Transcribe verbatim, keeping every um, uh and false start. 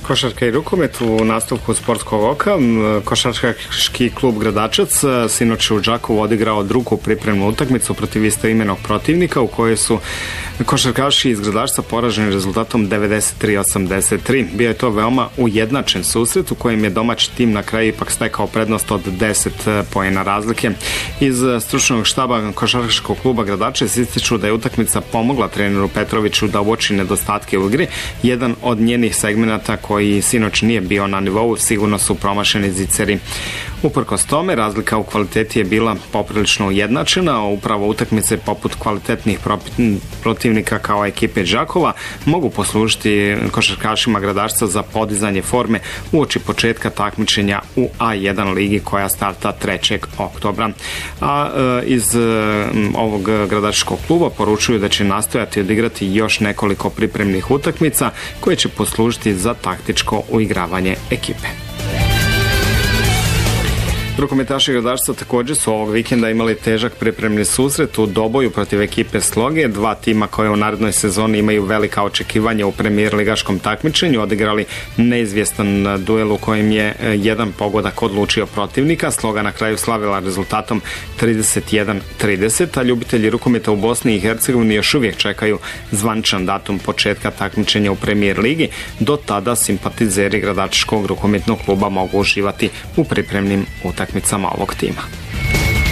Košarka i rukomet u nastavku sportskog oka. Košarkaški klub Gradačac sinoć u Đakovu odigrao drugu pripremnu utakmicu protiv istoimenog protivnika u kojoj su košarkaši iz Gradačca poraženi rezultatom devedeset tri osamdeset tri. Bio je to veoma ujednačen susret u kojem je domaći tim na kraju ipak stekao prednost od deset poena razlike. Iz stručnog štaba košarkaškog kluba Gradačac ističu da je utakmica pomogla treneru Petroviću da uoči nedostatke u igri. Jedan od njenih segmenata koji sinoć nije bio na nivou sigurno su promašeni ziceri. Uprkos tome, razlika u kvaliteti je bila poprilično ujednačena, a upravo utakmice poput kvalitetnih protivnika kao ekipe Đakova mogu poslužiti košarkašima Gradačca za podizanje forme uoči početka takmičenja u A jedan ligi koja starta trećeg oktobra. A e, iz e, ovog gradačkog kluba poručuju da će nastojati odigrati još nekoliko pripremnih utakmica koje će poslužiti za taktičko uigravanje ekipe. Rukometaši Gradačca također su ovog vikenda imali težak pripremni susret u Doboju protiv ekipe Sloge. Dva tima koje u narednoj sezoni imaju velika očekivanja u premijer ligaškom takmičenju odigrali neizvjestan duel u kojem je jedan pogodak odlučio protivnika. Sloga na kraju slavila rezultatom trideset jedan trideset, a ljubitelji rukometa u Bosni i Hercegovini još uvijek čekaju zvaničan datum početka takmičenja u premijer ligi. Do tada simpatizeri Gradačkog rukometnog kluba mogu uživati u pripremnim utakmicama ovog tima.